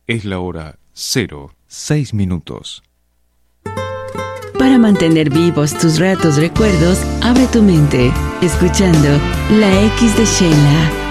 Es la hora 06:06. Para mantener vivos tus ratos recuerdos, abre tu mente, escuchando La X de Sheila.